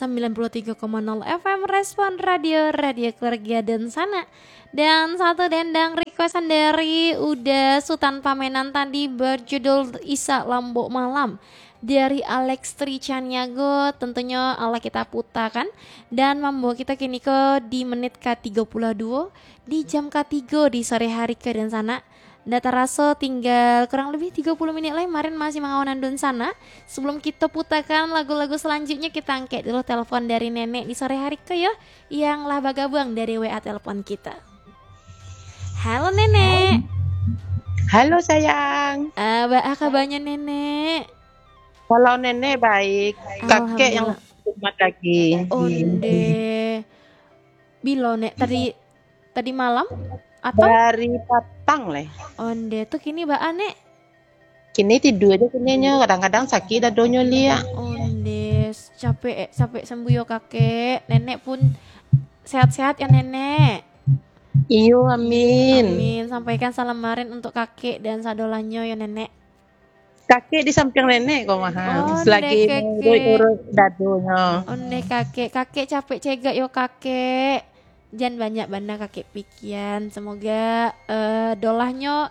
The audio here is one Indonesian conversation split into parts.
93,0 FM Respon Radio Keluarga dan Sana. Dan satu dendang requestan dari Uda Sultan Pamenan tadi berjudul Isa Lombok Malam dari Alex Tricaniago. Tentunya Allah kita putarkan dan membawa kita kini ke di menit ke-32 di jam ke-3 di sore hari ke dan sana. Data raso tinggal kurang lebih 30 menit lagi. Kemarin masih mengawanan dan sana. Sebelum kita putarkan lagu-lagu selanjutnya, kita angkat dulu telepon dari nenek di sore hari ke ya, yang lah bagabang dari WA telepon kita. Halo nenek. Halo sayang. Apa kabarnya nenek? Kalau nenek baik, kakek yang kumat lagi. Onde. Bilo nek tadi malam atau dari petang leh. Onde tuh kini ba nek. Kini tidur aja kininya, kadang-kadang sakit dadonya lia. Onde capek sembuh yo kakek. Nenek pun sehat-sehat ya nenek. Iyo amin. Amin. Sampaikan salam marin untuk kakek dan sadolanyo ya nenek. Kakek di samping nenek kok mahal. Selagi urut dadonya. Onde kakek capek cegak yo kakek. Jangan banyak banda kakek pikian. Semoga dolahnya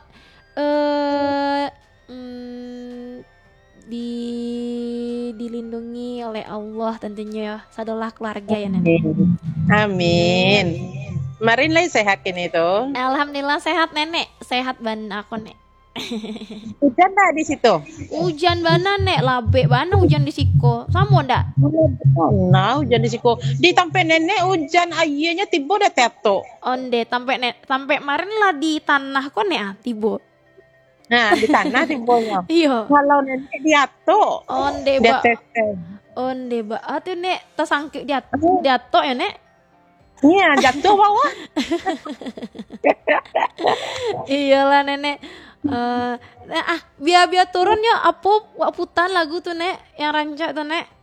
dilindungi oleh Allah tentunya ya. Sadolah keluarga ya nenek. Amin. Kemarin lagi sehat ini tuh. Alhamdulillah sehat nenek. Sehat ban aku nek. Hujan dah di situ. Hujan bana nek, labe bana hujan di siko. Sama ndak? Nah, hujan di situ. Di tempat nenek hujan ayahnya tiba dah teto. Onde sampai kemarin lah di tanah kok nek tiba. Nah, di tanah tibonya. Iya. Kalau nenek di ato. Onde ba. Onde ba. Atuh nek tersangkut jatuh ya nek. Iya, jatuh bawah. Iyalah nenek. Biar turun ya apa putan lagu tuh nek yang rancak tuh nek.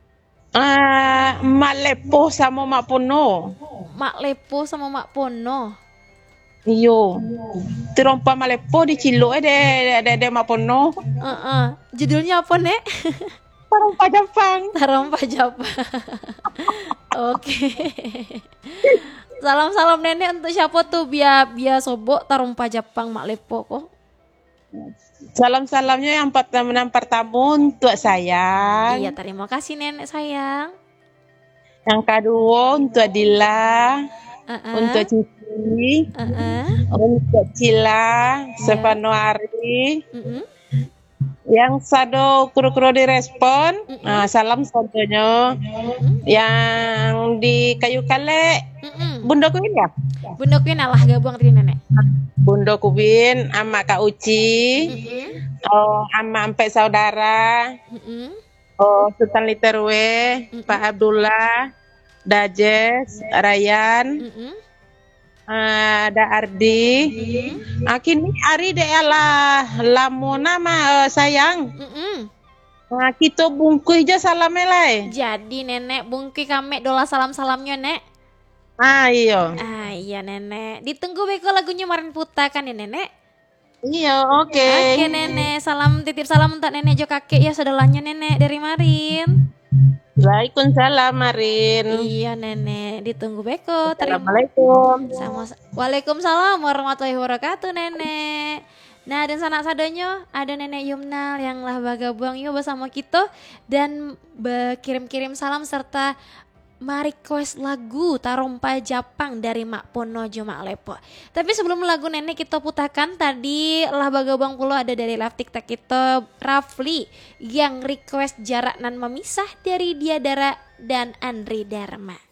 Mak Lepo sama Mak Pono. Mak Lepo sama Mak Pono. Iyo. Terompa Mak Lepo di Cilok ada Mak Pono. Judulnya apa nek? Terompa Jepang. Oke. Salam nenek untuk siapa tuh biar sobok tarumpa Jepang Mak Lepo kok. Salam-salamnya yang pertama untuk sayang. Iya, terima kasih nenek sayang. Yang kedua untuk Adila, untuk Cici, untuk Cila, Sepanuari. Yang sado kuro-kuro direspon, salam sadonya. Yang di Kayu Kale, Bunda Kuin ya? Bunda Kuin Allah gabung tadi nenek. Bunda Kuin, ama Kak Uci, ama Ampe Saudara, Sultan Literwe, Pak Abdullah, Dajes, Rayan, ada Ardi. Kini Ari de ala lamona mah sayang. Kita bungkus aja salamnya lah. Jadi nenek bungkus kami dola salamnya nek. Iya. Iya nenek. Ditunggu beko lagunya marin putakan ya nenek. Iya, oke. Oke nenek, titip salam untuk nenek jo kakek ya saudaranya nenek dari Marin. Waalaikumsalam Marin. Iya nenek, ditunggu beko. Assalamualaikum. Waalaikumsalam warahmatullahi wabarakatuh nenek. Nah dan sanak sadonya ada nenek Yumnal yang lah bagabang yuk bersama kita dan berkirim-kirim salam serta request lagu Tarompa Jepang dari Mak Pono jo Mak Lepo. Tapi sebelum lagu nenek kita putarkan tadi lah bagabang pula ada dari live TikTok kita Rafli yang request jarak nan memisah dari Diadara dan Andri Dharma.